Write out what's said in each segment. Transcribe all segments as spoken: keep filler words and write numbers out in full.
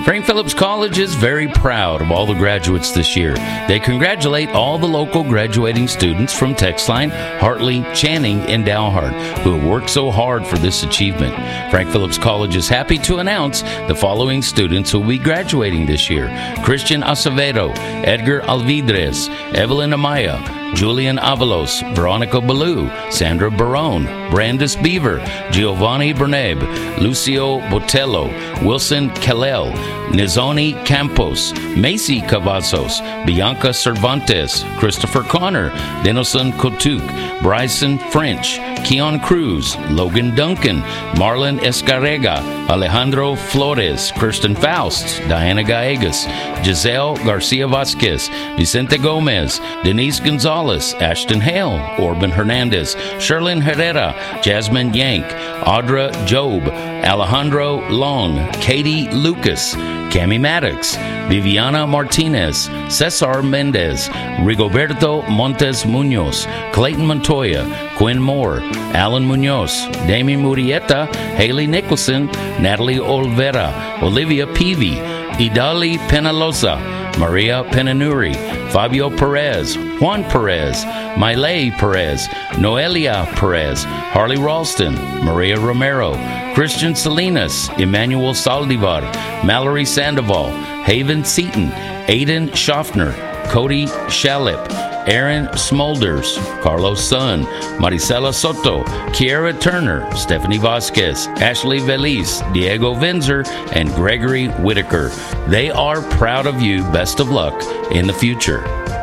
Frank Phillips College is very proud of all the graduates this year. They congratulate all the local graduating students from Texline, Hartley, Channing, and Dalhart who have worked so hard for this achievement. Frank Phillips College is happy to announce the following students who will be graduating this year: Christian Acevedo, Edgar Alvidrez, Evelyn Amaya, Julian Avalos, Veronica Ballou, Sandra Barone, Brandis Beaver, Giovanni Berneb, Lucio Botello, Wilson Kalel, Nizoni Campos, Macy Cavazos, Bianca Cervantes, Christopher Connor, Denison Kotuk, Bryson French, Keon Cruz, Logan Duncan, Marlon Escarrega, Alejandro Flores, Kirsten Faust, Diana Gallegas, Giselle Garcia Vasquez, Vicente Gomez, Denise Gonzalez, Ashton Hale, Orban Hernandez, Sherlyn Herrera, Jasmine Yank, Audra Job, Alejandro Long, Katie Lucas, Cami Maddox, Viviana Martinez, Cesar Mendez, Rigoberto Montes Munoz, Clayton Montoya, Quinn Moore, Alan Munoz, Damien Murieta, Haley Nicholson, Natalie Olvera, Olivia Peavy, Idali Penalosa, Maria Penanuri, Fabio Perez, Juan Perez, Miley Perez, Noelia Perez, Harley Ralston, Maria Romero, Christian Salinas, Emmanuel Saldivar, Mallory Sandoval, Haven Seaton, Aiden Schaffner, Cody Shalip, Aaron Smolders, Carlos Sun, Maricela Soto, Kiara Turner, Stephanie Vasquez, Ashley Velis, Diego Vinzer, and Gregory Whitaker. They are proud of you. Best of luck in the future.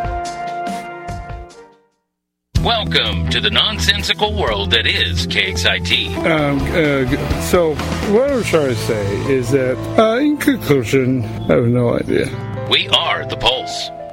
Welcome to the nonsensical world that is K X I T. Um, uh, so, what I'm trying to say is that, uh, in conclusion, I have no idea. We are the Pulse.